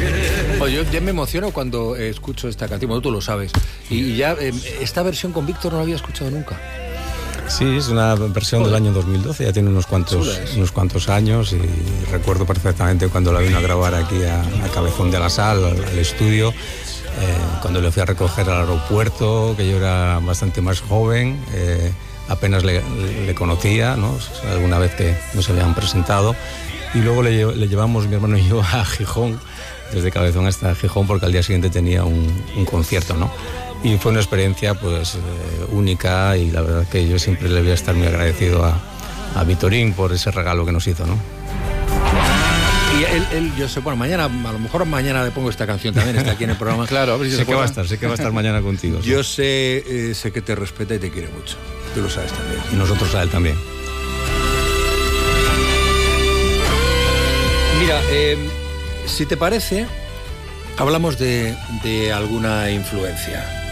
Oye, yo ya me emociono cuando escucho esta canción, bueno, tú lo sabes. Y ya esta versión con Víctor no la había escuchado nunca. Sí, es una versión del año 2012, ya tiene unos cuantos años, y recuerdo perfectamente cuando la vino a grabar aquí a Cabezón de la Sal, al estudio, cuando le fui a recoger al aeropuerto, que yo era bastante más joven, apenas le conocía, ¿no? Alguna vez que nos habían presentado, y luego le llevamos, mi hermano y yo, a Gijón, desde Cabezón hasta Gijón, porque al día siguiente tenía un concierto, ¿no? Y fue una experiencia pues única, y la verdad que yo siempre le voy a estar muy agradecido a Vitorín por ese regalo que nos hizo, ¿no? Y él, yo sé, bueno, mañana, a lo mejor mañana le pongo esta canción también, está aquí en el programa. Claro, a ver si sé que va a estar mañana contigo. Yo sé que te respeta y te quiere mucho. Tú lo sabes también. Y nosotros a él también. Mira, si te parece, hablamos de alguna influencia.